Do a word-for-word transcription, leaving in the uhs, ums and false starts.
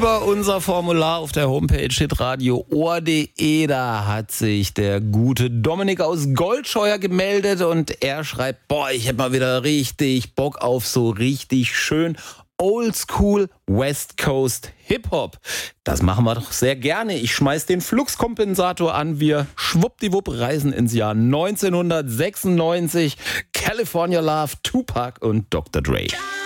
über unser Formular auf der Homepage hitradio ohr punkt de. Da hat sich der gute Dominik aus Goldscheuer gemeldet und er schreibt, boah, ich hätte mal wieder richtig Bock auf so richtig schön Oldschool West Coast Hip-Hop. Das machen wir doch sehr gerne. Ich schmeiß den Fluxkompensator an. Wir schwuppdiwupp reisen ins Jahr neunzehnhundertsechsundneunzig. California Love, Tupac und Doktor Dre.